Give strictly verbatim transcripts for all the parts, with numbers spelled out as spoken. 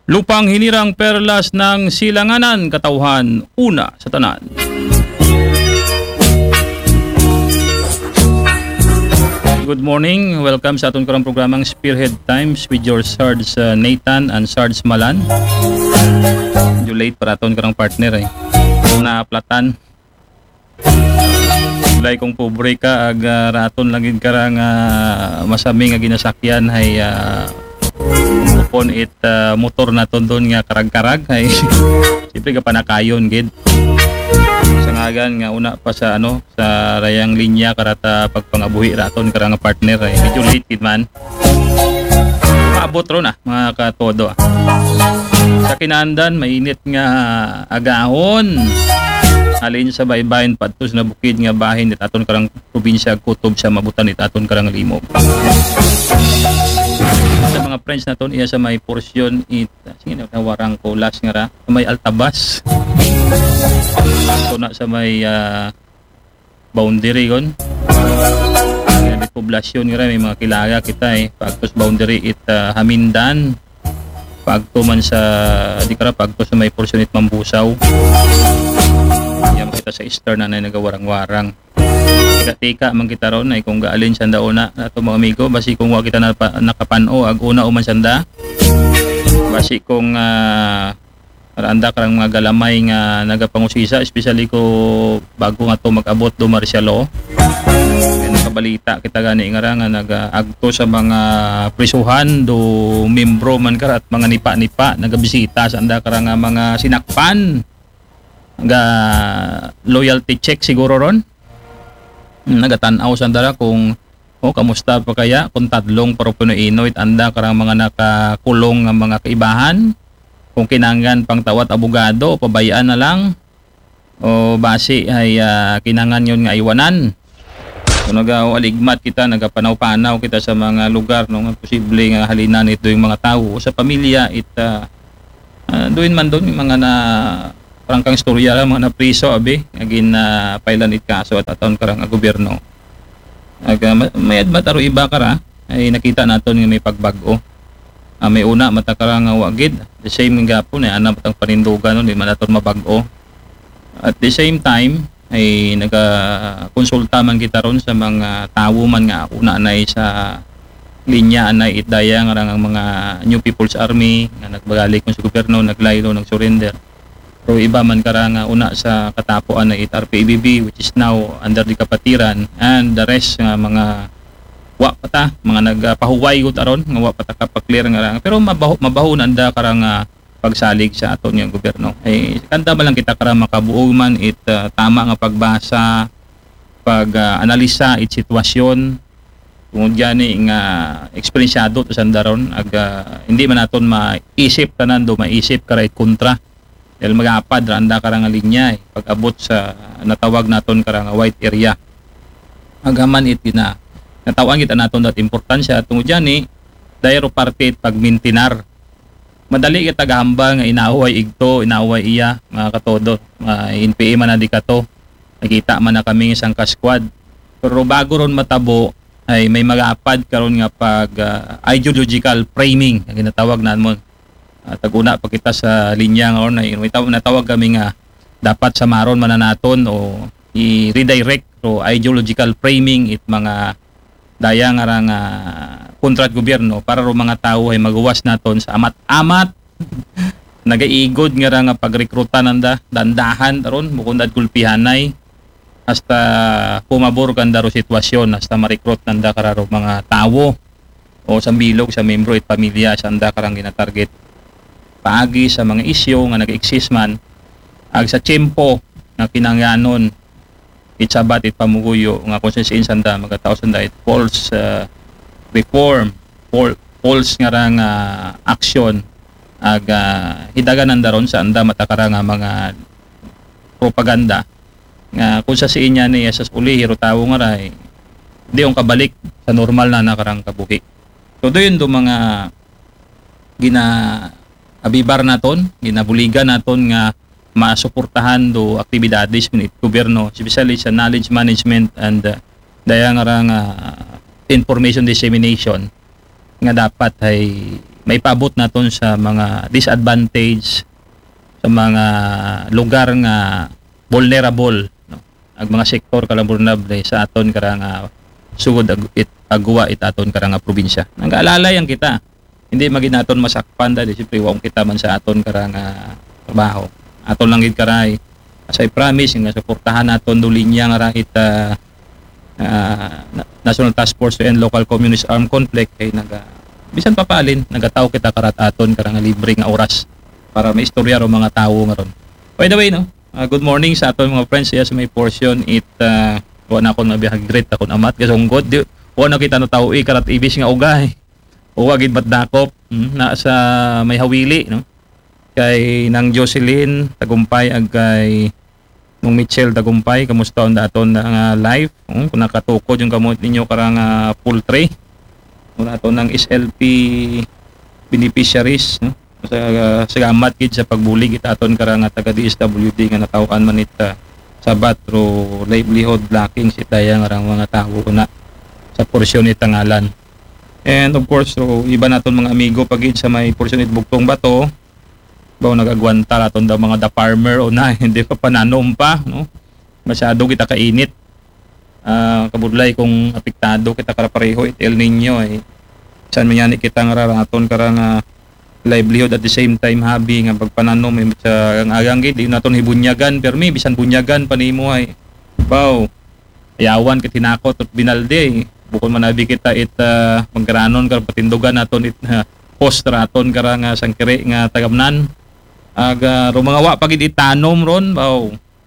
Lupang hinirang perlas ng silanganan katawhan una sa tanan. Good morning, welcome sa atong karang programang Spearhead Times with your Sarge uh, Nathan and Sarge Malan. Medyo late para atong karang partner eh. Naaplatan. Ulay kung pobre ka ag uh, raton lagid karang uh, masami nga ginasakyan hay uh, upon it uh, motor naton doon nga karag-karag ay siyempre ka panakayon gid sa ngagan nga una pa sa ano sa rayang linya karata pagpangabuhi raton karang partner ay medyo late gid man maabot ron ah mga katodo ah. Sa kinandan mainit nga agahon alin sa baybayin padtos na bukid nga bahin it aton karang probinsya kutob sa mabutan it aton karang limog. Sa mga friends naton iya sa may porsyon it sige na warang kolas nga ra sa may altabas. So na sa may uh, boundary yon. May poblasyon nga ra may mga kilaga kita eh pagtos boundary it uh, Hamindan. Pagto man sa di kara pagto sa may porsyon it Mambusaw. Yan kita sa eastern na na nagawarang-warang. Tika-tika man kita ron ay kung gaalin sanda una ato mga amigo basi kung wa kita napa, nakapano ag una uman sanda basi kung uh, anda karang mga galamay nga nagapangusisa especially ko bago nga to mag-abot do Marcialo ay nakabalita kita gani nga ra nga nag-agto sa mga prisuhan do membro man kara at mga nipa-nipa nagabisita sa anda karang mga sinakpan nga loyalty check siguro ron nagatanaw sa dara kung oh kamusta pa kaya kung tadlong pero Pinoy it anda karang mga nakakulong nga mga kaibahan kung kinanglan pang tawat abogado o pabayaan na lang o basi ay uh, kinangan yon nga iwanan kung nagawaligmat kita nagapanaw-panaw kita sa mga lugar no nga posible nga halinan ito yung mga tao o sa pamilya it uh, uh, doon man doon yung mga na parang kang istorya lang mga napriso abi agin na uh, pailan it kaso at aton karang uh, gobyerno ag uh, may admataro iba kara ay nakita naton nga may pagbago uh, may una mata karang uh, wagid the same gapon ay ana matang panindugan no di man aton mabag-o at the same time ay naga konsulta man kita ron sa mga tawo man nga una anay sa linya anay itdaya nga ang mga New People's Army nga nagbagalik sa gobyerno naglaylo nag-surrender. So iba man karang una sa katapuan na it R P A B B which is now under the kapatiran and the rest nga mga wa pata mga nagpahuway gud aron nga wa pata kapaklear nga lang pero mabaho mabaho anda karang uh, pagsalig sa aton nga gobyerno ay kanta ba lang kita karang makabuo man it uh, tama nga pagbasa pag uh, analisa it sitwasyon kung gani nga eksperyensyado to sandaron ag uh, hindi man naton maisip tanan do maisip kara it kontra dahil mag-aapad randa karang linya eh, pag-abot sa natawag naton karang white area agaman it na natawag kita naton dat importansya tungod dyan eh dayro parte pagmintinar madali kita gahamba nga inaaway igto inaaway iya mga katodo uh, N P A man na di kato nakita man na kami isang kaskwad pero bago ron matabo ay may mag-aapad karon nga pag uh, ideological framing ang ginatawag namon. Uh, taguna pa kita sa linya nga oray may tawag natawag kami nga dapat samaron man naton o i-redirect o ideological framing it mga daya nga rang uh, kontrat gobyerno para ro mga tao ay magawas naton sa amat-amat nagaiigod nga ra nga pagrekrutan nanda dandahan taron bukod ad kulpihanay hasta pumabor kanda ro sitwasyon hasta ma-recruit nanda kararo mga tao o sambilog sa membro it pamilya sa anda karang ginatarget paagi sa mga isyu nga nag-exist man ag sa tiyempo nga kinangyanon itsabat it pamuguyo nga konsensin sanda magataw sanda it false uh, reform fol, false nga rang uh, action ag uh, hidaganan daron sa anda matakara nga mga propaganda nga kung sa siin niya niya sa uli hiro tawo nga ra eh, di yung kabalik sa normal na nakarang kabuhi so doon do mga gina abibar naton ginabuligan naton nga masuportahan do aktibidades ng gobyerno especially sa knowledge management and uh, daya nga uh, information dissemination nga dapat ay may paabot naton sa mga disadvantage sa mga lugar nga vulnerable, no? Ang mga sektor kala vulnerable sa aton karang uh, sugod ag- it agwa it aton karang uh, probinsya. Nangaalalay ang kita. Hindi magin naton masakpan dahil siyempre waong kita man sa aton karang uh, trabaho. Aton lang gid karay as I promise nga suportahan naton do linya nga ra it uh, uh, National Task Force to End Local Communist Armed Conflict kay naga bisan papalin nagataw kita karat aton karang libre nga oras para maistorya ro mga tawo nga ron. By the way, no, uh, good morning sa aton mga friends yes, may portion it uh, wala na ako nabihag great akon amat kasonggod di wala na kita no tawo i karat ibis nga ugay o wagid bat dakop hmm, na sa may hawili no kay nang Jocelyn Tagumpay ag kay nung Mitchell Tagumpay kamusta on daton nga uh, live um, kung nakatukod yung kamot ninyo karang uh, full tray muna aton ng S L P beneficiaries no sa uh, salamat gid sa pagbulig itaton karang uh, taga D S W D nga natawhan man ita sabat ro livelihood blocking si daya nga mga tawo na sa porsyon ni Tangalan. And of course so iba naton mga amigo pagid sa may porsyon it Bugtong Bato bawo nagagwanta naton daw mga the farmer o na hindi pa pananom pa no masyado kita kainit uh, kabudlay kung apektado kita kara pareho it El Nino eh san man yani kita nga raton karang uh, livelihood at the same time hobby nga pagpananom eh, sa ang agang gid di naton hibunyagan permi bisan bunyagan panimo ay baw ayawan ket tinakot at binalde eh. Bukod man abi kita it uh, magkaranon kar patindugan naton it uh, post raton karang uh, sangkiri nga tagamnan aga ro mga wa pagid itanom ron baw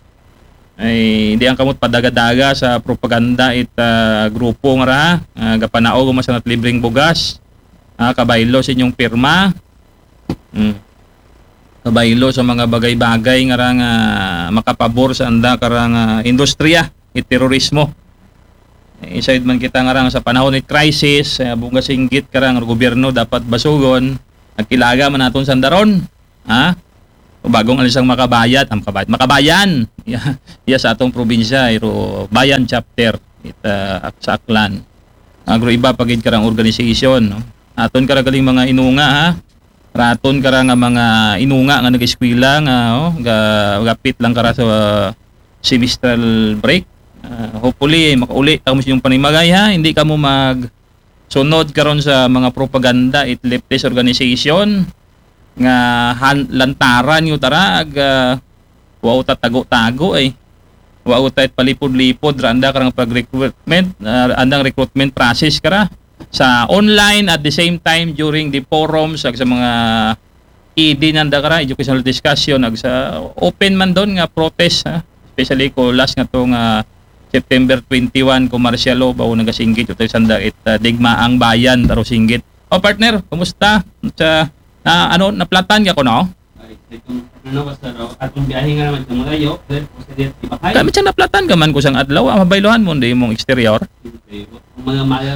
ay hindi ang kamot padagadaga sa propaganda it uh, grupo nga ra uh, gapanao gumasanat libreng bugas uh, kabaylo sa inyong pirma hmm. kabaylo sa mga bagay-bagay nga ra nga makapabor sa anda karang uh, industriya it terorismo isayod man kita nga ra sa panahon ni crisis uh, bunga singgit karang gobyerno dapat basugon nagkilaga man naton sandaron ha bagong alisang makabayat ang makabayat makabayan yeah, yeah, sa atong probinsya iro bayan chapter it uh, sa Aklan agro iba pagid karang organization no aton kara galing mga inunga ha raton kara nga mga inunga nga nag-eskwela nga oh ga gapit lang kara sa uh, semestral break uh, hopefully makauli kamo yung panimagay ha hindi kamo mag sunod karon sa mga propaganda it leftist organization nga han, lantaran yung tarag uh, wow tatago-tago ay wow tat palipod-lipod randa karang pag-recruitment uh, andang recruitment process kara sa online at the same time during the forums ag sa mga E D nanda kara educational discussion ag sa open man doon nga protest ha? Especially ko last nga tong uh, September twenty-one commercial law bawo nagasinggit ito sanda it uh, digmaang bayan taro singgit o partner kumusta sa na ano naplatan ka ko no? Ay, kung ano basta raw atong biyahe nga naman sa malayo, pero sa diet ibakay. Kami siya naplatan ka man ko sang adlaw, ah, mabaylohan mo di mong exterior. Mga maya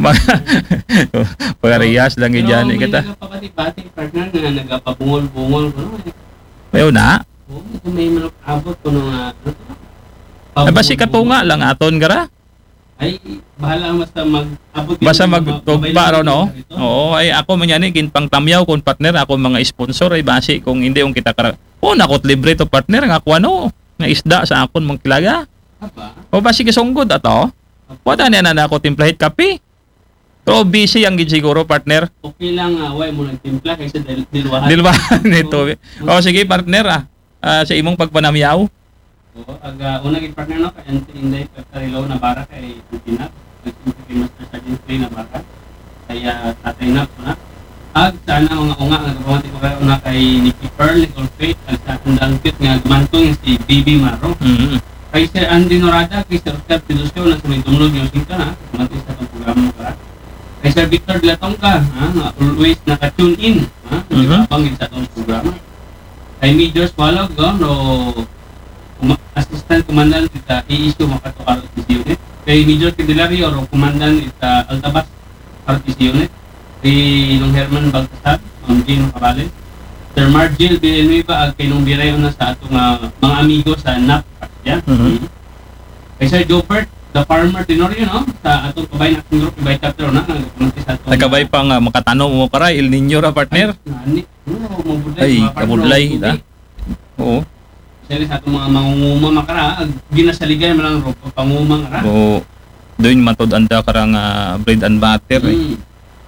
Pagarias lang gid yan kita. Pero pagpapati-pati partner nga nagapabungol-bungol kuno. Mayo na. Oo, ito may manok abot kuno nga ano to? Ay basi katunga lang aton gara. Ay bahala basta mag-abot basta magtugba raw no. Oo, ay ako man yani ginpang tamyaw kon partner ako mga sponsor ay basi kung hindi yung kita kara. Oh, nakot libre to partner nga ako ano, nga isda sa akon mong kilaga. Apa? O basi kasonggod ato. Wala na na ako timplahit kape. So busy ang gid siguro partner. Okay lang nga way mo nagtimpla kaysa dil- dilwahan. Dilwahan nito. O sige partner ah. Uh, sa imong pagpanamyaw. Oo, aga una gid partner no kay anti inday pagkarilaw na bara kay Pinap, nagsimple Master Sergeant Clay na bara. Kaya tatay na po na. Ag sana mga unga nga gabawati ko kayo una kay Nikki Pearl, Nicole Faith, ag sa andang cute nga gumantong si Baby Maro. Mm-hmm. Kay Sir Andy Norada, kay Sir Oscar Pidusyo na sa may tumulog yung singka na, gumanti sa itong programa mo para. Kay Sir Victor de la Tongka, ha, nga always naka-tune in, ha, hindi Mhm. ba sa itong programa. Kay Major Swalog, no, Uma- Assistant Commandant ita i-issue makato R T C unit. Kay Major Candelario o Commandant ita Altabas R T C unit. Kay Nung Herman Baltasar, ang Gino Cabales. Sir Margil Villanueva ag kay Nung Biray na sa atong uh, mga amigo sa N A P. Yeah? Mhm. Kay Sir Jopert the farmer Tenorio, no? Sa atong kabay na group, ibay chapter na, nagkumanti sa atong... Nagkabay pa nga makatanaw mo para El Niño ra partner. Ay, no, mabudlay. Ay, mga partner, kabudlay, tubig. da. Oo. Sali sa atong mga mangunguma makara, ginasaligan mo lang ro, pangumang ra. O doon matod anda karang ah, bread and butter eh. Mm.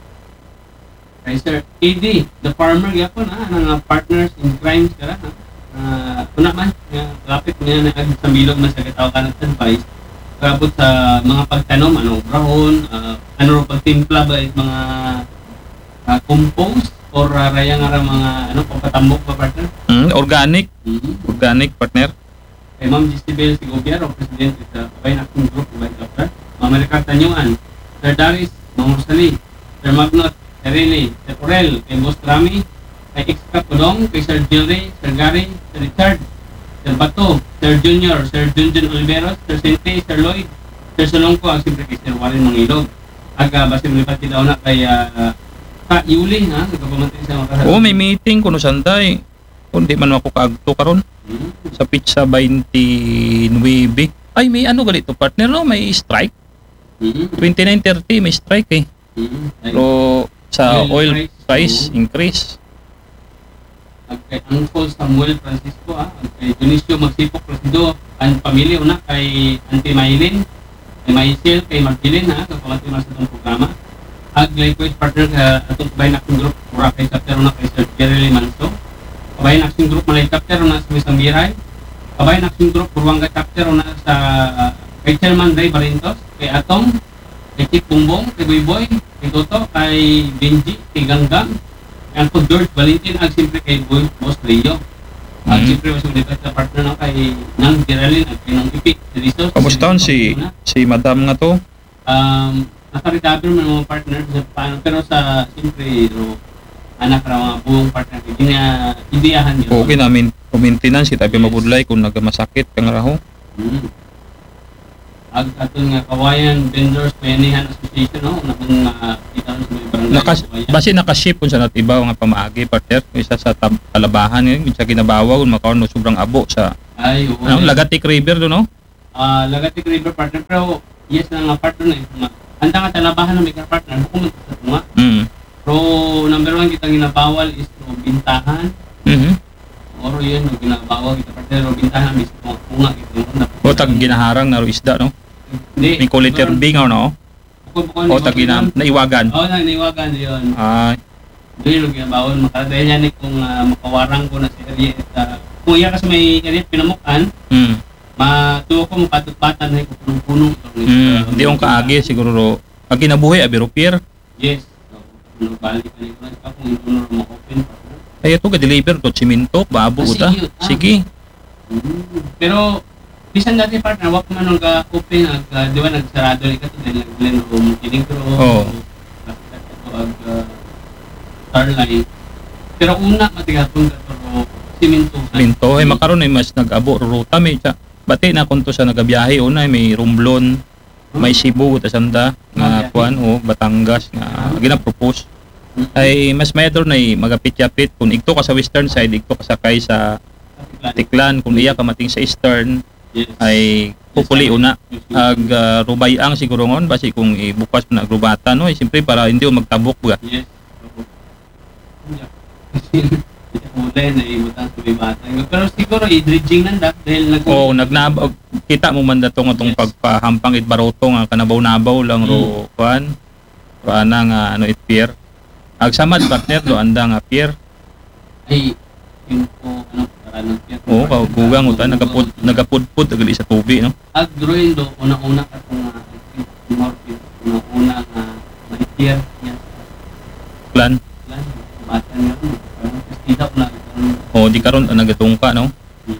Kay Sir A D, the farmer gyapon ha, nang partners in crimes kara ha. Uh, una man, nga, lapit niya na ag sa bilog man sa kataw kanang advice. Kabot sa mga pagtanom, ano, brahon, uh, ano ro pagtimpla ba is mga uh, compost or uh, raya nga ra mga ano pagpatambok ba partner? Mm, organic, Mm-hmm. organic partner. Kay Ma'am Gisibel Sigobiero, Presidente sa Kabay Acting Group, Kabay Chapter. Ma'am Maricar Tanyuan, Sir Daris, Ma'am Rosalie, Sir Magnot, Sir Rene, Sir Orel, kay Boss Rami, kay Ixka Pudong, kay Sir Jilray, Sir Gary, Sir Richard, Sir Bato, Sir Junior, Sir Junjun Oliveros, Sir Sente, Sir Lloyd, Sir Solongko, ang siyempre kay Sir Warren Mangilog. Aga, basta malipati daw na kay uh, Ka Yuli, ha? Nagpapamantay sa mga kasal. Oo, may meeting kuno sanday. Kung di man ako kaagto karon Hmm. sa pizza twenty-nine. Ay, may ano galito partner no, may strike. Hmm. twenty-nine thirty may strike eh. Hmm. Ay, Pero sa Oil oil price, price oo. increase. Ag kay Uncle Samuel Francisco, ha? Ag kay Dionisio Magsipok Presido, ang pamilya una kay Auntie Maylin, kay Maisel, kay Martilin, ha? Kapamati mas itong programa. Ag likewise partner sa atong Kabayan Action Group, mura kay chapter una kay Sir Jerry Manso. Kabayan Action Group, Malay chapter una sa Misang Biray. Kabayan Action Group, Purwanga chapter una sa uh, kay Chairman Ray Barintos, kay Atong, kay Kip Bumbong, kay Boyboy, kay Toto, kay Benji, kay Ganggang, kay Uncle George Valentin, ag siyempre kay Boy, Boss Leo. Ag Mhm. siyempre mas ulit sa partner na kay Nang Geraldine at kay Nang Ipik, si Rizzo. Kamustahan si si madam nga to? Um, naka-recover man mga partner sa paano, pero sa siyempre, no, anak ra mga buong partner, hindi niya ideahan yun. Okay namin maintenance kita Yes. mabudlay kung nagamasakit kang raho. Hmm. Ag aton nga Kawayan Vendors Bayanihan Association, no, na kung uh, kita sa mga barangay Nakas Kawayan. basi nakaship kun sa natibaw nga pamaagi partner isa sa tab- talabahan ni sa ginabawa kun makaon no sobrang abo sa Ay, oo. ano, Lagatik River do no. Ah, Lagatik River partner, pero yes na nga partner na eh. Anda nga talabahan ng mga partner, hukuman sa tunga. Mm. Pero number one kita ginabawal is no bintahan. Mhm. Oro yun, no, ginabawal kita partner, no bintahan mismo mga tunga ito. O tag ginaharang na ro isda no. Hindi. May kuliter bing no. O tag gina naiwagan. Oo, na naiwagan yun. Ah, Doon yung ginabawal. Makadahil yan eh kung ah, makawarang ko na si Ariel. Uh, kung iya kasi may Ariel pinamukan, mm. matuwa ko makatupatan na yung punong-punong. Mm, di on kaagi siguro ro. Pag kinabuhi abiro pier. Yes. So, ano, balik ka nito. Ikaw kung ito na ma-open pa. Ay ito ga-deliver to simento, babo Ah, uta. sige, ah. Sige. Mm. Pero, bisan dati partner, wag man nung ka-open, ag, uh, di ba nagsarado rin ka to dahil nag-blend o mutiling ko. Oo. Ito ag uh, Starline. Pero una, matigatong ka to simento. Simento ay makaron ay mas nag-abo ro ruta may siya. Bati na kunto sa nagabiyahe una may Romblon, may Cebu ta sanda nga Biyahe. kuan o Batangas nga gina-propose. Ay mas mayador na magapit-yapit kung igto ka sa western side, igto ka sakay sa Tiklan, kung iya ka mating sa eastern Yes. ay pupuli una ag uh, rubayang siguro ngon basi kung ibukas na grubata no ay simpre para hindi mo magtabok ba. Yes. Ulay na ibutan sa bibata. Pero siguro i-dredging nanda dahil nag O nagnab kita mo man dato nga tong Yes. pagpahampang it baroto nga kanabaw-nabaw lang ro kuan. Kuana nga ano it pier. Ag samad partner do anda nga pier. ay yung po ano para ng pier. Oo, kagugang uta nagapud nagapudpud agali sa tubi no. Ag drawing do una-una ka kung more una-una nga may pier yan. Plan. Lan bata niya no. Pastida na O di karon ah, nagatungka no.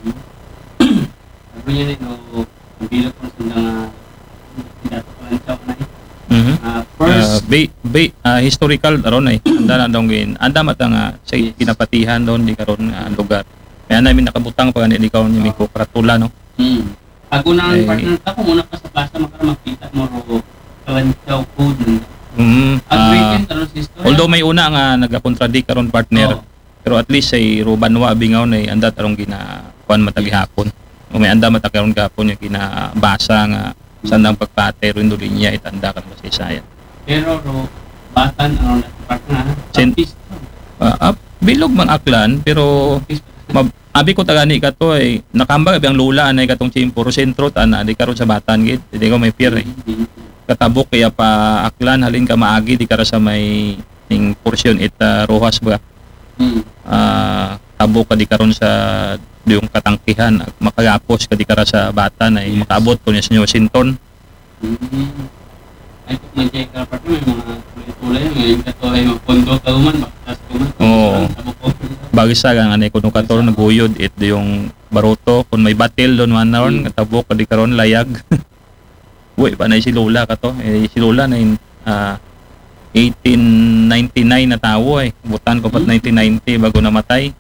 Sabi niya no ang bilo ko sa nga dato ko lang sa na Mhm. Ah, Uh, first ba, ba, ah, historical aron ay anda na dong gin. Anda mata nga sa Yes. kinapatihan doon di karon nga lugar. Kaya namin nakabutang pa ni ikaw ni Miko Kratula no. Hmm. Ako na ang Ay. partner ka, kung muna ka sa plaza, makara makita mo ro kalanchaw food. Mm, At ah, written, taron sa istorya. although may una nga nagakontradict karon partner, Oo. pero at least ay rubanwa bingaw na anda tarong gina kuan matagi hapon. O may anda matagi karon gapon yung ginabasa nga Sandang pagpate rin duli niya itanda ka naman sa Isaya. Pero ro batan ano na partner na. Sin- Tapis. Uh, up, bilog man aklan pero mab- abi ko tagani ka to ay nakambag abi ang lula anay katong chimpuro sentro ana di karon sa batan gid di ko may fear eh. Katabok kaya pa aklan halin ka maagi di kara sa may ning porsyon it uh, rohas ba. Mm. Ah, tabok ka di karon sa yung katangkihan makagapos ka di kara sa batan ay Yes. makaabot ko niya sa inyo Sinton. Mm. Ay kung may check ka partner may mga kulay-kulay ngayon ka to ay magpondo ka man baktas ko man. Oo. Tabok ko. Bagisa ka nga ni kuno kator naguyod it yung baroto kun may batil don man naron Mm. katabok ka di karon layag. Uy, pa na si Lola ka to. Eh, si Lola na yung ah, eighteen ninety-nine na tawo eh. Butan ko pat Hmm. nineteen ninety bago namatay.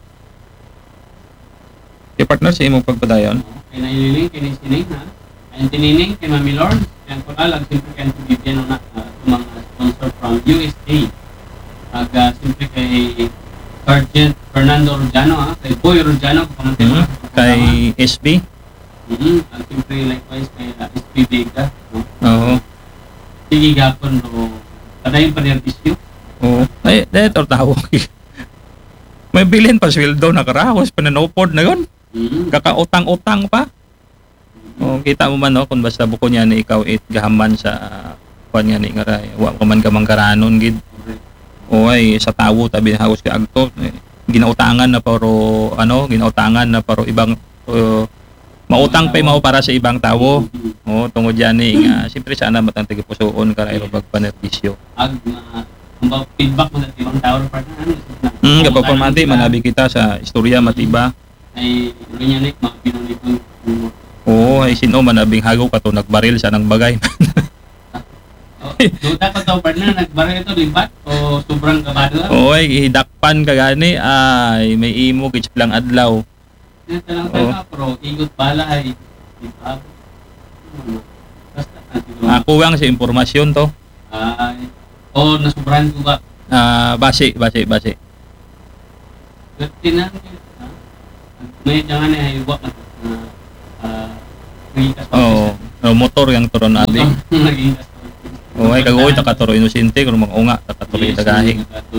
Kaya partner sa imong pagpadayon. Kay naililing kay sining ha. Ang tinining kay Mami Lord, kay ko alag simpre kay bibigyan na uh, mga sponsor from U S A. Ag uh, simpre kay Sergeant Fernando Rujano ha, kay Boy Rujano kung pamantay mo. Mhm. Kay S B. Mhm. Ang simpre likewise kay uh, S P Vega, no. Oo. Sige gapon ro padayon pa niya isyu. Oo. Ay, dito tawo. May bilhin pa sweldo na karahos pananopod na yon. Mhm. Kakautang-utang pa. O kita mo man no kung basta buko niya ni ikaw it gahaman sa kuan niya ni nga wa ko man ka manggaranon gid. O ay sa tawo tabi halos kay agto eh, ginautangan na paro ano ginautangan na paro ibang uh, mautang pa mao para sa ibang tawo. Mhm. O tungod yan ni nga siyempre sana matang tigipusoon ka ro pag panerbisyo. Ag na kumbaga feedback mo sa ibang tao pa ano. Hmm kapag pamati manabi kita sa istorya matiba. Ay ulo niya nik mga pinuli ko. Oo ay sino manabing hagaw ka to nagbaril sa nang bagay. Oh, duda ko to partner nagbaril ito libat o sobrang kabado. Oo ay hidakpan ka gani ay may imo kits lang adlaw. Ito lang Oo. tayo pero igot bala ay ibab. Basta ang siguro. Ako lang sa impormasyon to. Ay o nasubran ko ba? Ah base base base. Gerti na ha? May jangan ay iwa na ah ngikas pa. Oo. Oh, motor yang turon abi. Ngikas. Oo ay kagoy ta katuro inosente kun maunga ta katuro tagahig.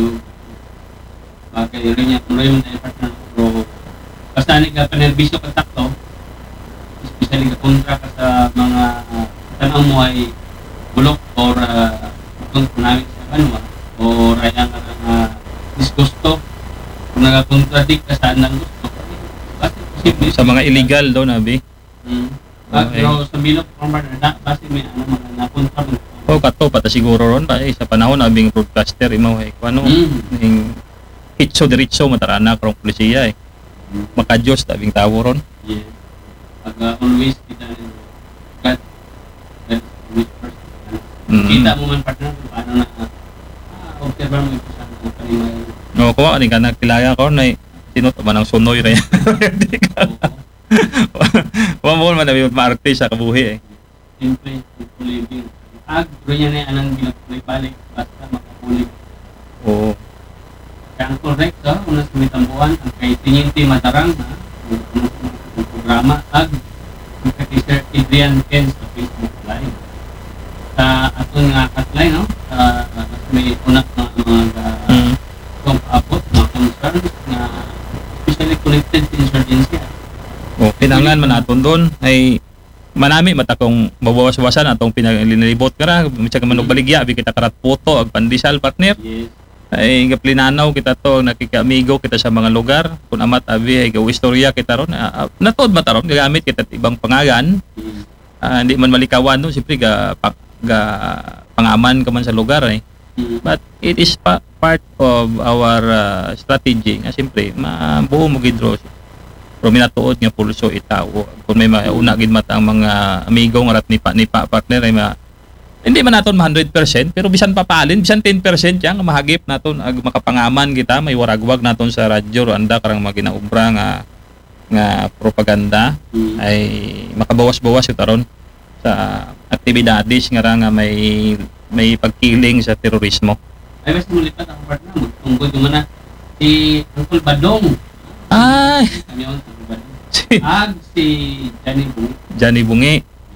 Bakay rin niya kung rin na partner pero basta ni ka panerbisyo ka takto especially ka kontra ka sa mga uh, tanaw mo ay bulok or uh, kung kunamit sa kanwa o rayang ka uh, disgusto kung nag-contradict ka sa anang gusto kasi posible Sa mga illegal daw nabi. mm. Ah, Okay. pero sa bilog format na base may ano mga napunta mo Oh kato pata siguro ron pa eh, sa panahon abing broadcaster imo ay kuno mm. ning hitso diretso matarana karong polisiya eh. Makajos tabing tawo ron. Yeah. Pag uh, always kita rin God, God is with first. Mm. Kita mo man partner kung paano na ah, observe mo ito sa mga panimay. No ko ani ka nagkilaya ko na sino to man ang sunoy ra. Di ka. Wa mo man nabi maarte sa kabuhi eh. Simple, simple living. Ag, bro niya na anang ginapulay-balik basta makapulig. Oo. Kaya ang correct ha, una sa mitambuan, ang kay Tiniente Matarang ha, ang ang programa, ag, ang kay Sir Adrian Ken sa Facebook Live. Sa atong nga katlay, no? Sa uh, may unak na mga Mm. kung paabot, mga concerns na especially connected to insurgency. O kinangan man aton doon ay manami matakong mabawas-bawasan atong pinaglilibot kara mitsa ka manog baligya abi kita karat photo ag pandisal partner Yes. ay gaplinanaw kita to nakikamigo kita sa mga lugar kun amat abi ay gaw istorya kita ron uh, natod mataron gagamit kita t- ibang pangalan Mm. ah, hindi man malikawan no siyempre ga, pa, ga pangaman ka man sa lugar eh Mm. but it is pa, part of our uh, strategy nga siyempre mabuo mo gidro pero minatuod nga pulso itawo kung may mauna gid mata ang mga amigo nga rat ni pa ni pa partner ay ma hindi man naton one hundred percent pero bisan papalin bisan ten percent yang mahagip naton ag makapangaman kita may waragwag naton sa radyo anda karang mga ginaubra nga nga propaganda Mm. ay makabawas-bawas ito ron sa aktibidades nga ra nga may may pagkiling sa terorismo. Ay, mas mulipat ako partner, magtunggod yung mana si Uncle Badong. Ay, Kami yung Uncle Badong. si Ag si Johnny Bungi. Johnny Bungi. Ako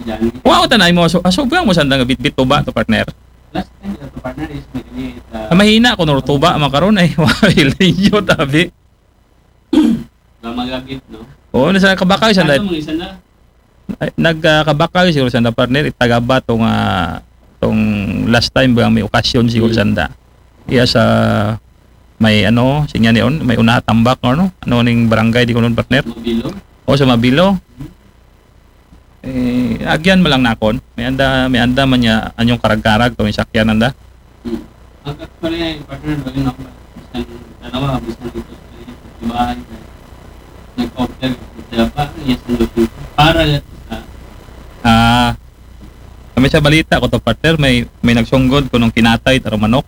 Diyan. Wow, tanay mo. So, aso ba mo sandang bit-bit tuba to partner? Last time ito partner is may uh, Ah, mahina ko nor tuba makaron ay wailyo tabi. magagit, no? Oo, nasa kabakaw sa Ano mga isa na? nagkabakaw siguro sa partner itagaba tong ah, tong last time ba may okasyon siguro sanda. Iya sa may ano, sinya niyon, may una tambak or no? Ano ning barangay di ko nun partner? Mobilo? O sa Mabilo. Eh, agyan mo lang nakon. May anda, may anda man niya anyong karag-karag to sakyan anda. Hmm. Ang kakpala yung partner, bagay na ako. Bisan dalawa, bisan dito sa bahay. Nag-order sila pa, yes, nandun. Para sa Ah, kami sa balita ko to partner, may may nagsunggod ko nung kinatay taro manok.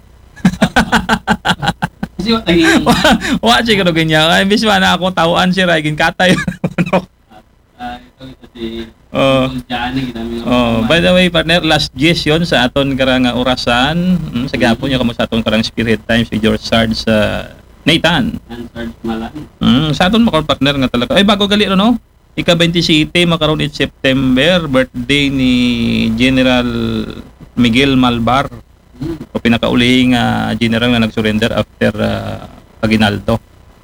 kasi wala taging Wa siguro ganyan. Ay bis na ako tawaan si Ray kinkatay manok. ah ito ito si Oh. Diyan ginamit Oh, by the way partner, last guest yon sa aton karang nga orasan. Mm, sa gapon niya kamo sa aton karang Spirit Times si George Sarge sa Nathan. answered malan. Mm, sa aton makon partner nga talaga. Ay bago gali ro no. Ika twenty-seven makaron in September, birthday ni General Miguel Malbar. Hmm. O pinakaulihing uh, general na nag-surrender after uh, Aguinaldo.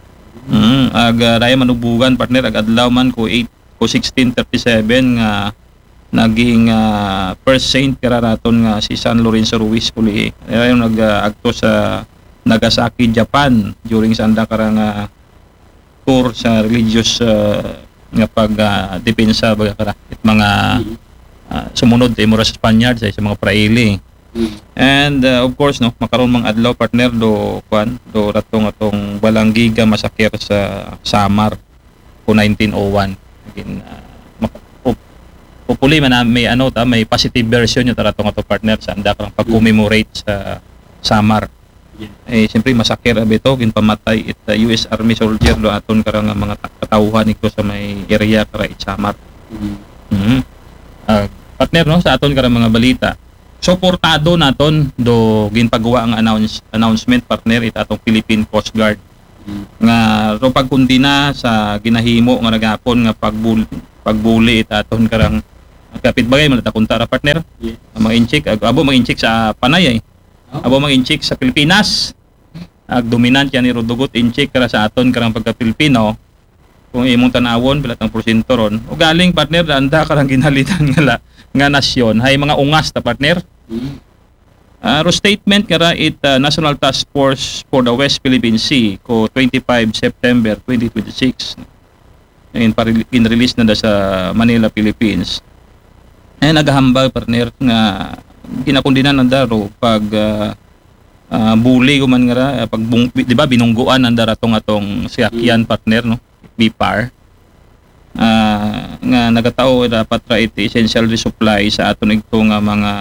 Mm, ag uh, raya manubugan partner ag adlaw man ko eight ko sixteen thirty-seven nga naging uh, first saint kararaton nga si San Lorenzo Ruiz uli. Raya nag uh, agto sa Nagasaki, Japan during sa anda karang uh, tour sa religious uh, nga pag uh, depensa baga kara it mga uh, sumunod eh mura sa Spaniard sa mga praili. Hmm. And uh, of course no makaron mang adlaw partner do kwan do ratong atong balanggiga massacre sa Samar ko nineteen oh one. Again uh, mak- up- hopefully man na may ano ta may positive version yung taratong ato partner sa anda karang pag-commemorate sa Samar. Eh siyempre massacre abito gin pamatay it uh, U S Army soldier do aton karang mga ta- katawhan ito sa may area kara it Samar. Hmm. Mhm. Uh, partner no sa aton karang mga balita. Suportado naton do ginpagawa ang announce announcement partner it atong Philippine Coast Guard Hmm. nga ro pagkundi na sa ginahimo nga nagapon nga pagbuli pagbuli it aton karang kapitbagay man ta kunta ra partner Yes. ang mga inchik ag abo mga inchik sa Panay ay Oh. abo mga inchik sa Pilipinas ag dominant yan ni Rodugot inchik kara sa aton karang pagka Pilipino kung imong tanawon bilat ang porsyento ron o galing partner anda karang ginhalitan nga la, nga nasyon hay mga ungas ta partner. Hmm. Uh, ro statement kara it uh, National Task Force for the West Philippine Sea ko twenty-five September twenty twenty-six. Ayun pa in-release na da sa Manila, Philippines. Ay naghambal partner nga ginakundinan nanda ro pag uh, uh, bully ko man nga pag bung, di ba binungguan nanda ratong atong siyakyan partner no B P A R. Uh, nga nagatao dapat ra iti essential resupply sa aton igto nga mga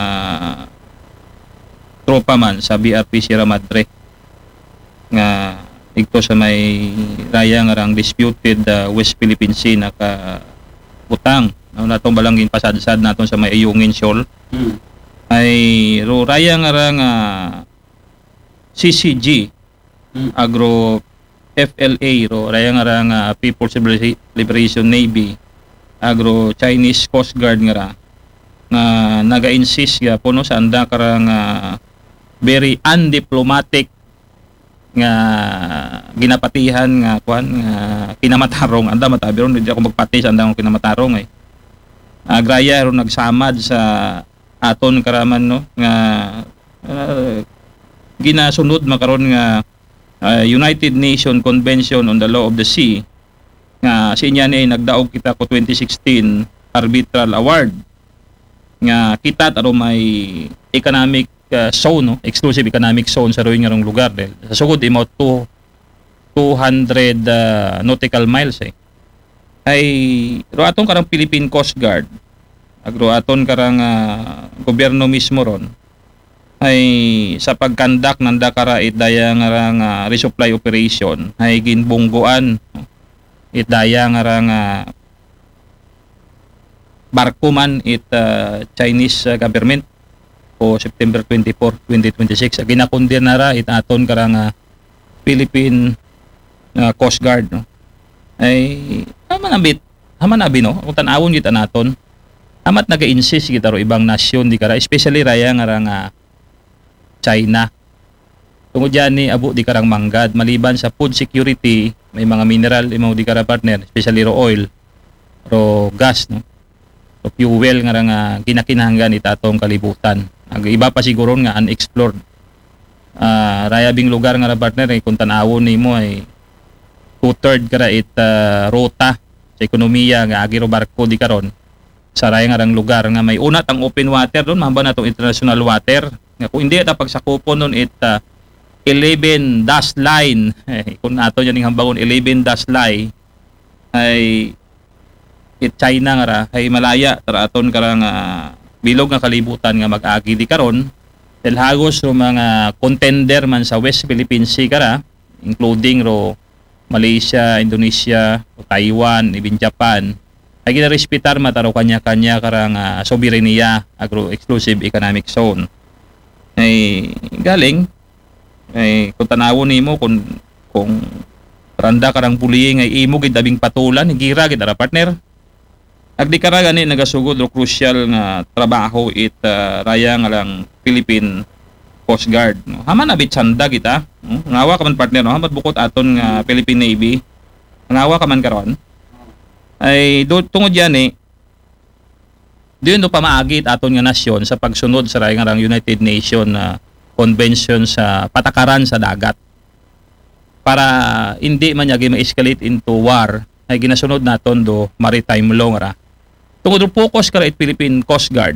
tropa man sa B R P Sierra Madre nga igto sa may raya nga rang disputed uh, West Philippine Sea naka utang no natong balanggin pasadsad naton sa may Ayungin Shoal Hmm. ay ro raya nga rang uh, C C G Hmm. Agro F L A ro raya nga rang uh, People's Libera- Liberation Navy Agro Chinese Coast Guard nga ra nga naga-insist ya puno sa anda karang uh, very undiplomatic nga ginapatihan nga kwan nga kinamatarong anda matabiron hindi ako magpati sa anda ng kinamatarong ay agraya ron nagsamad sa aton karaman no nga uh, ginasunod makaron nga uh, United Nations Convention on the Law of the Sea nga sinya ni nagdaog kita ko twenty sixteen Arbitral Award nga kita taro may economic uh, zone no exclusive economic zone sa roing ngarong lugar del sa sugod imo two hundred uh, nautical miles eh ay ro aton karang Philippine Coast Guard agro aton karang uh, gobyerno mismo ron ay sa pagkandak nanda kara itdaya nga rang uh, resupply operation ay ginbungguan no? Itdaya nga rang uh, barko man it uh, Chinese uh, government o September twenty-fourth twenty twenty-six ginakundir na ra it aton karang uh, Philippine uh, Coast Guard no ay haman abit haman abi no kung tan-awon kita naton Amat naga-insist kita ro ibang nasyon di kara, especially raya nga ra nga China. Tungod dyan ni abo di karang manggad, maliban sa food security, may mga mineral imo di kara partner, especially ro oil, ro gas, no? Ro fuel nga ra nga ginakinahanglan itatong kalibutan. Ang iba pa siguro nga unexplored. Ah, rayabing lugar nga ra partner ay kung tan-awon nimo ay two-third kara it uh, rota sa ekonomiya nga agi ro barko di karon. Sa raya nga rang lugar nga may unat ang open water doon, mahaba na itong international water. Nga kung hindi ita pagsakupon doon it uh, eleven dash line, eh, kung ato yan yung hambangon eleven dash line ay it China nga ra ay malaya tara aton karang uh, bilog nga kalibutan nga mag-agi di karon dahil hagos ro mga contender man sa West Philippine Sea kara, including ro Malaysia, Indonesia, Taiwan, even Japan, ay ginarespetar mataro kanya-kanya karang uh, soberenya agro-exclusive economic zone. Ay galing ay kung tanawon nimo kung kung randa karang bullying ay imo gid dabing patulan gira gid ara partner. Agdi kara gani nagasugod ro crucial nga trabaho it uh, raya nga lang Philippine Coast Guard, no? Haman abit sanda kita, no? Ngawa ka man partner, no? Hamat bukod aton nga Philippine Navy. Ngawa ka man karon. Ay do tungod yan eh diyon do pamaagit aton nga nasyon sa pagsunod sa raya nga United Nation na uh, convention sa patakaran sa dagat para hindi man yagi ma-escalate into war ay ginasunod naton do maritime law ra tungod do focus kara it Philippine Coast Guard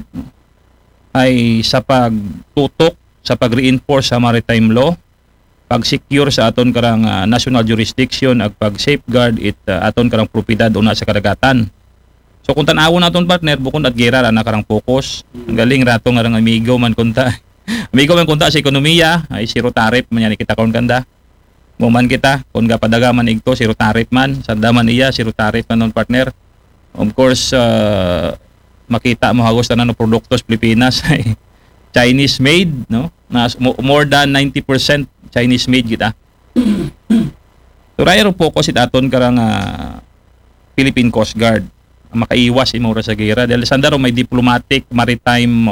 ay sa pagtutok sa pag-reinforce sa maritime law, pag-secure sa aton karang uh, national jurisdiction ag pag-safeguard it uh, aton karang propiedad una sa kadagatan. So kung tan-awon naton partner bukod at gera ra na karang focus, ang galing rato nga rang amigo man kunta. Amigo man kunta sa ekonomiya ay zero tariff man yan kita karon kanda. Muman kita kun gapadaga man igto zero tariff man, sanda man iya zero tariff man non partner. Of course uh, makita mo hagos tanan ng produkto sa Pilipinas ay Chinese made, no? Na more than ninety percent Chinese made kita. So raya ro focus it aton karang uh, Philippine Coast Guard makaiwas imo ra sa gera dahil sanda ro may diplomatic maritime